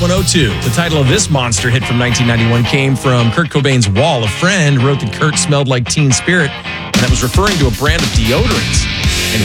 Blink-102. The title of this monster hit from 1991 came from Kurt Cobain's Wall. A friend wrote that Kurt smelled like Teen Spirit, and that was referring to a brand of deodorant.